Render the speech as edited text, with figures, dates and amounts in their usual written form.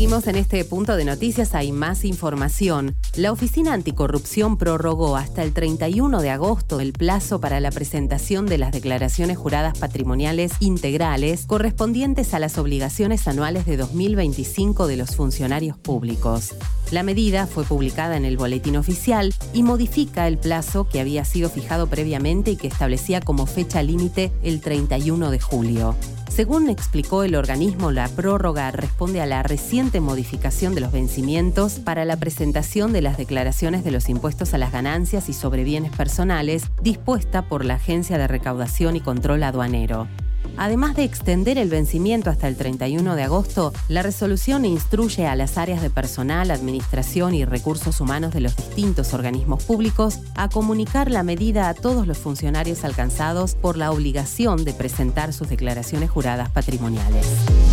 Seguimos en este punto de noticias, hay más información. La Oficina Anticorrupción prorrogó hasta el 31 de agosto el plazo para la presentación de las declaraciones juradas patrimoniales integrales correspondientes a las obligaciones anuales de 2025 de los funcionarios públicos. La medida fue publicada en el Boletín Oficial y modifica el plazo que había sido fijado previamente y que establecía como fecha límite el 31 de julio. Según explicó el organismo, la prórroga responde a la reciente modificación de los vencimientos para la presentación de las declaraciones de los impuestos a las ganancias y sobre bienes personales dispuesta por la Agencia de Recaudación y Control Aduanero. Además de extender el vencimiento hasta el 31 de agosto, la resolución instruye a las áreas de personal, administración y recursos humanos de los distintos organismos públicos a comunicar la medida a todos los funcionarios alcanzados por la obligación de presentar sus declaraciones juradas patrimoniales.